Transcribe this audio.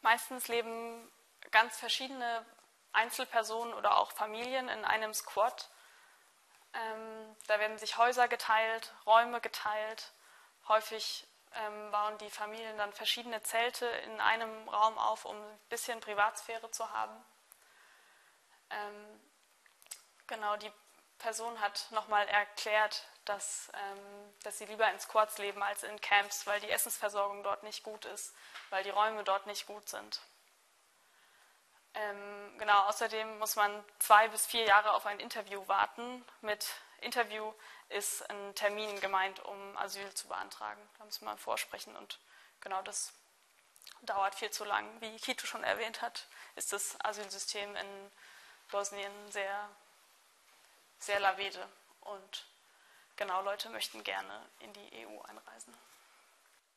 Meistens leben ganz verschiedene Einzelpersonen oder auch Familien in einem Squat. Da werden sich Häuser geteilt, Räume geteilt. Häufig bauen die Familien dann verschiedene Zelte in einem Raum auf, um ein bisschen Privatsphäre zu haben. Genau, die Person hat nochmal erklärt, dass sie lieber in Squats leben als in Camps, weil die Essensversorgung dort nicht gut ist, weil die Räume dort nicht gut sind. Genau, außerdem muss man 2 bis 4 Jahre auf ein Interview warten. Mit Interview ist ein Termin gemeint, um Asyl zu beantragen. Da muss man vorsprechen und genau, das dauert viel zu lang. Wie Kito schon erwähnt hat, ist das Asylsystem in Bosnien sehr, sehr lavede und genau, Leute möchten gerne in die EU einreisen.